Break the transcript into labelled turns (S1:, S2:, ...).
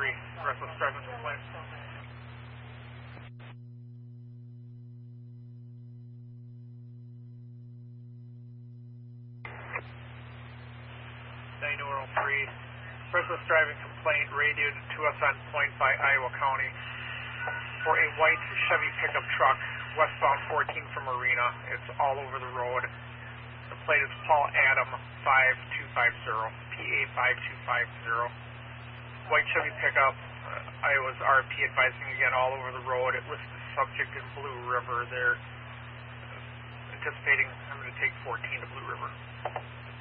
S1: Restless driving complaint. Restless driving complaint radioed to us on point by Iowa County for a white Chevy pickup truck westbound 14 from Marina. It's all over the road. The plate is Paul Adam 5250, PA 5250. White Chevy pickup, Iowa's RP advising again all over the road. It lists the subject in Blue River. They're anticipating I'm going to take 14 to Blue River.